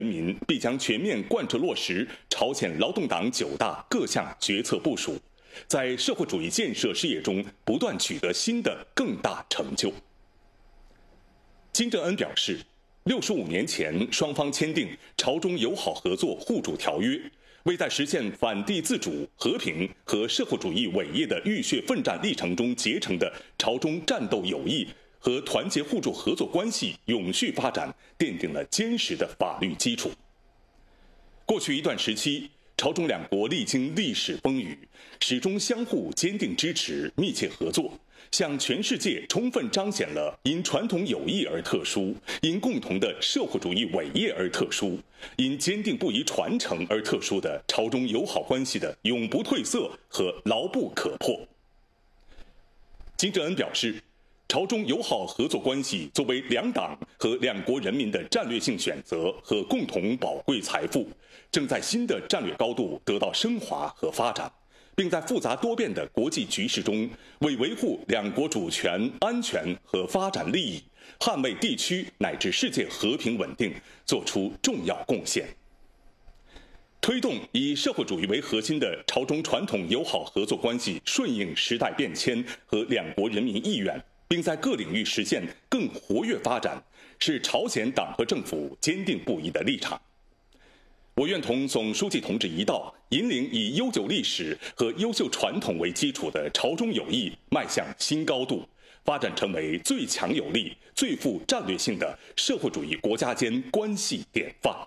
人民必将全面贯彻落实朝鲜劳动党9大各项决策部署，在社会主义建设事业中不断取得新的更大成就。金正恩表示，65年前双方签订朝中友好合作互助条约，为在实现反帝自主、和平和社会主义伟业的浴血奋战历程中结成的朝中战斗友谊和团结互助合作关系永续发展奠定了坚实的法律基础。过去一段时期，朝中两国历经历史风雨，始终相互坚定支持、密切合作，向全世界充分彰显了因传统友谊而特殊、因共同的社会主义伟业而特殊、因坚定不移传承而特殊的朝中友好关系的永不褪色和牢不可破。金正恩表示，朝中友好合作关系作为两党和两国人民的战略性选择和共同宝贵财富，正在新的战略高度得到升华和发展，并在复杂多变的国际局势中，为维护两国主权、安全和发展利益，捍卫地区乃至世界和平稳定作出重要贡献。推动以社会主义为核心的朝中传统友好合作关系顺应时代变迁和两国人民意愿，并在各领域实现更活跃发展，是朝鲜党和政府坚定不移的立场。我愿同总书记同志一道，引领以悠久历史和优秀传统为基础的朝中友谊迈向新高度，发展成为最强有力、最富战略性的社会主义国家间关系典范。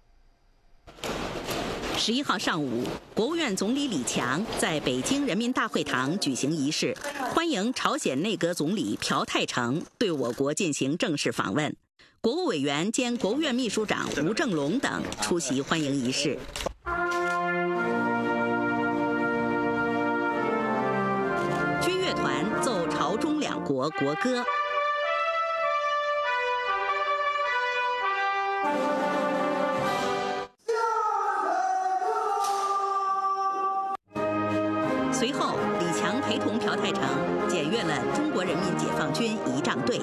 11号上午，国务院总理李强在北京人民大会堂举行仪式，欢迎朝鲜内阁总理朴泰成对我国进行正式访问。国务委员兼国务院秘书长吴正龙等出席欢迎仪式。军乐团奏朝中两国国歌。随后，李强陪同朴泰成检阅了中国人民解放军仪仗队。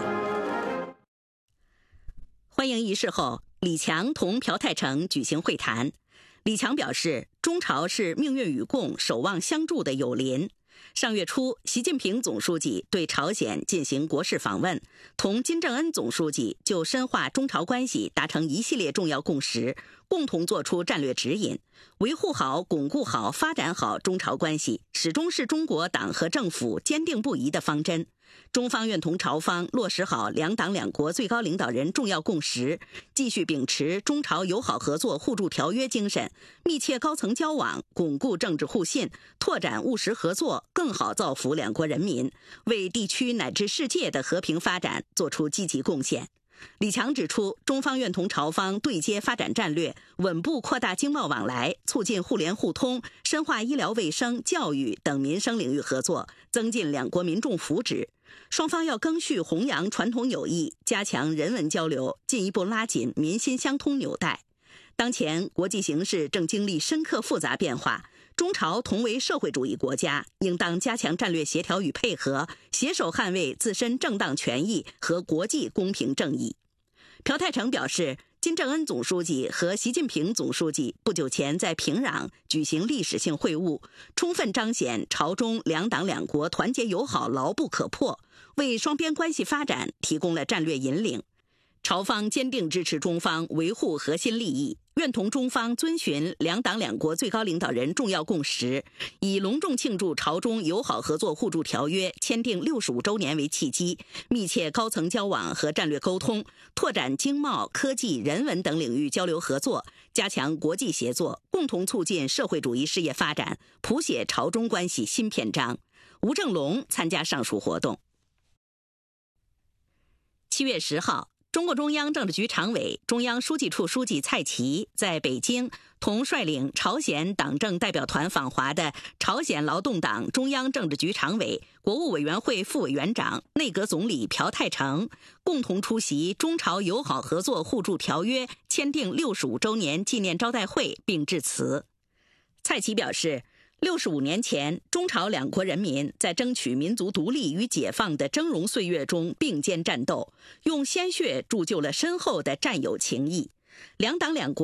欢迎仪式后，李强同朴泰成举行会谈。李强表示，中朝是命运与共、守望相助的友邻。上月初，习近平总书记对朝鲜进行国事访问，同金正恩总书记就深化中朝关系达成一系列重要共识，共同作出战略指引。维护好、巩固好、发展好中朝关系，始终是中国党和政府坚定不移的方针。中方愿同朝方落实好两党两国最高领导人重要共识，继续秉持中朝友好合作互助条约精神，密切高层交往，巩固政治互信，拓展务实合作，更好造福两国人民，为地区乃至世界的和平发展做出积极贡献。李强指出，中方愿同朝方对接发展战略，稳步扩大经贸往来，促进互联互通，深化医疗卫生、教育等民生领域合作，增进两国民众福祉。双方要赓续弘扬传统友谊，加强人文交流，进一步拉紧民心相通纽带。当前国际形势正经历深刻复杂变化，中朝同为社会主义国家，应当加强战略协调与配合，携手捍卫自身正当权益和国际公平正义。朴泰成表示，金正恩总书记和习近平总书记不久前在平壤举行历史性会晤，充分彰显朝中两党两国团结友好牢不可破，为双边关系发展提供了战略引领。朝方坚定支持中方维护核心利益，愿同中方遵循两党两国最高领导人重要共识，以隆重庆祝朝中友好合作互助条约签订65周年为契机，密切高层交往和战略沟通，拓展经贸、科技、人文等领域交流合作，加强国际协作，共同促进社会主义事业发展，谱写朝中关系新篇章。吴正龙参加上述活动。7月10号，中共中央政治局常委、中央书记处书记蔡奇在北京同率领朝鲜党政代表团访华的朝鲜劳动党中央政治局常委、国务委员会副委员长、内阁总理朴泰成共同出席中朝友好合作互助条约签订65周年纪念招待会并致辞。蔡奇表示，65年前，中朝两国人民在争取民族独立与解放的峥嵘岁月中并肩战斗，用鲜血铸就了深厚的战友情谊。 两党两国